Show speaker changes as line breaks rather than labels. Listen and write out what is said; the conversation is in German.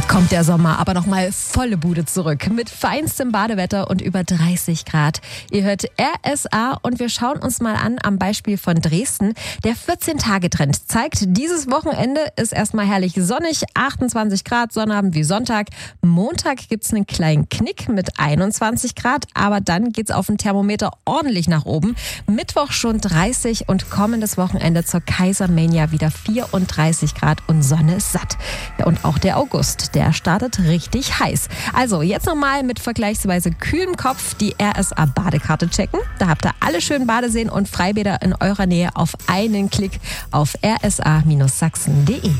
kommt der Sommer, aber nochmal volle Bude zurück mit feinstem Badewetter und über 30 Grad. Ihr hört RSA und wir schauen uns mal an am Beispiel von Dresden. Der 14-Tage-Trend zeigt, dieses Wochenende ist erstmal herrlich sonnig, 28 Grad, Sonnabend wie Sonntag. Montag gibt's einen kleinen Knick mit 21 Grad, aber dann geht's auf dem Thermometer ordentlich nach oben. Mittwoch schon 30 und kommendes Wochenende zur Kaisermania wieder 34 Grad und Sonne ist satt. Ja, und auch der August, der startet richtig heiß. Also jetzt nochmal mit vergleichsweise kühlem Kopf die RSA-Badekarte checken. Da habt ihr alle schönen Badeseen und Freibäder in eurer Nähe auf einen Klick auf rsa-sachsen.de.